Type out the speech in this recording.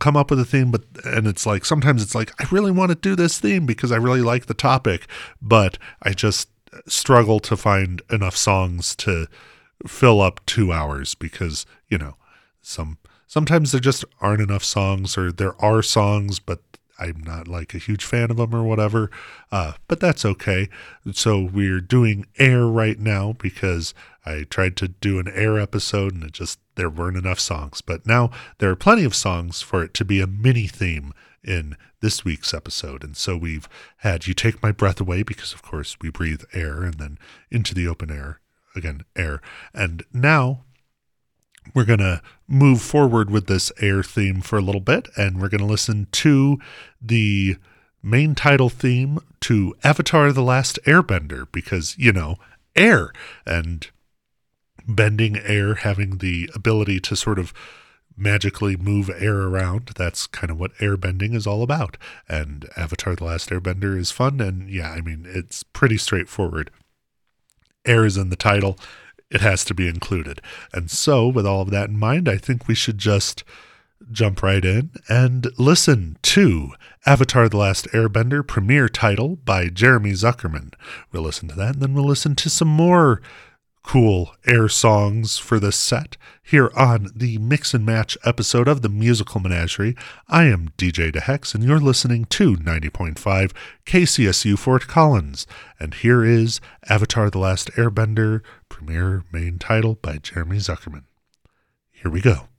come up with a theme, and it's like, sometimes it's like, I really want to do this theme because I really like the topic, but I just struggle to find enough songs to fill up 2 hours because, sometimes there just aren't enough songs, or there are songs, but I'm not like a huge fan of them or whatever, but that's okay. So we're doing Air right now because I tried to do an Air episode and there weren't enough songs. But now there are plenty of songs for it to be a mini theme in this week's episode. And so we've had You Take My Breath Away because, of course, we breathe air, and then Into the Open Air, again, air. And now we're going to move forward with this Air theme for a little bit, and we're going to listen to the main title theme to Avatar: The Last Airbender because, air, and bending air, having the ability to sort of magically move air around. That's kind of what airbending is all about. And Avatar: The Last Airbender is fun, and it's pretty straightforward. Air is in the title. It has to be included. And so, with all of that in mind, I think we should just jump right in and listen to Avatar: The Last Airbender premiere title by Jeremy Zuckerman. We'll listen to that, and then we'll listen to some more cool Air songs for this set here on the Mix and Match episode of the Musical Menagerie. I am DJ DeHex, and you're listening to 90.5 KCSU Fort Collins. And here is Avatar: The Last Airbender premiere main title by Jeremy Zuckerman. Here we go.